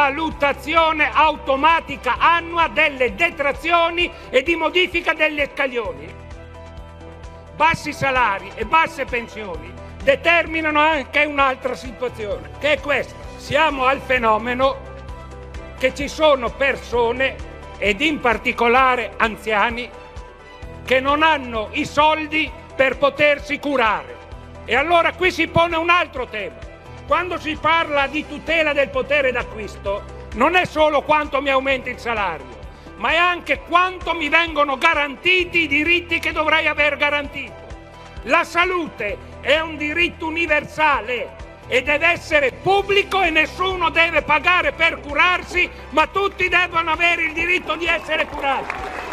rivalutazione automatica annua delle detrazioni e di modifica degli scaglioni. Bassi salari e basse pensioni determinano anche un'altra situazione, che è questa. Siamo al fenomeno che ci sono persone, ed in particolare anziani, che non hanno i soldi per potersi curare. E allora qui si pone un altro tema. Quando si parla di tutela del potere d'acquisto, non è solo quanto mi aumenta il salario, ma è anche quanto mi vengono garantiti i diritti che dovrei aver garantito. La salute è un diritto universale e deve essere pubblico e nessuno deve pagare per curarsi, ma tutti devono avere il diritto di essere curati.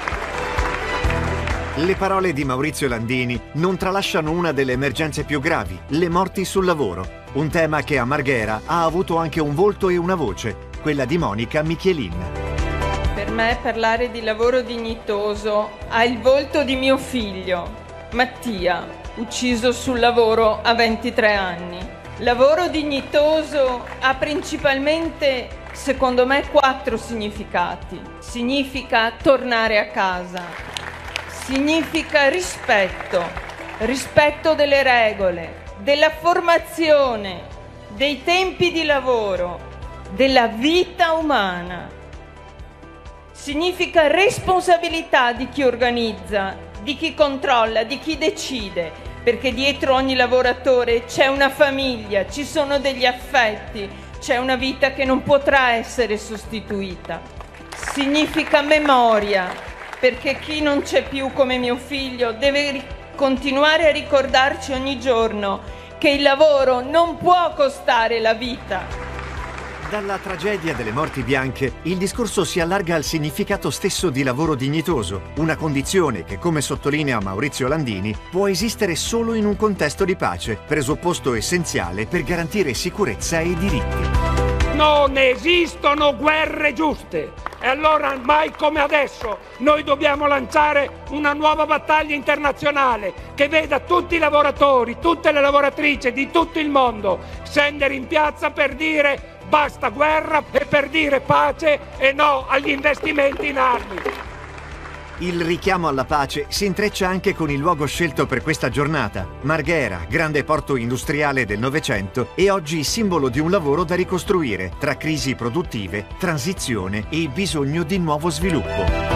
Le parole di Maurizio Landini non tralasciano una delle emergenze più gravi, le morti sul lavoro. Un tema che a Marghera ha avuto anche un volto e una voce, quella di Monica Michelin. Per me parlare di lavoro dignitoso ha il volto di mio figlio, Mattia, ucciso sul lavoro a 23 anni. Lavoro dignitoso ha principalmente, secondo me, 4 significati. Significa tornare a casa, significa rispetto delle regole, della formazione, dei tempi di lavoro, della vita umana. Significa responsabilità di chi organizza, di chi controlla, di chi decide, perché dietro ogni lavoratore c'è una famiglia, ci sono degli affetti, c'è una vita che non potrà essere sostituita. Significa memoria, perché chi non c'è più come mio figlio deve continuare a ricordarci ogni giorno che il lavoro non può costare la vita. Dalla tragedia delle morti bianche, il discorso si allarga al significato stesso di lavoro dignitoso, una condizione che, come sottolinea Maurizio Landini, può esistere solo in un contesto di pace, presupposto essenziale per garantire sicurezza e diritti. Non esistono guerre giuste e allora mai come adesso noi dobbiamo lanciare una nuova battaglia internazionale che veda tutti i lavoratori, tutte le lavoratrici di tutto il mondo scendere in piazza per dire basta guerra e per dire pace e no agli investimenti in armi. Il richiamo alla pace si intreccia anche con il luogo scelto per questa giornata. Marghera, grande porto industriale del Novecento, è oggi simbolo di un lavoro da ricostruire tra crisi produttive, transizione e bisogno di nuovo sviluppo.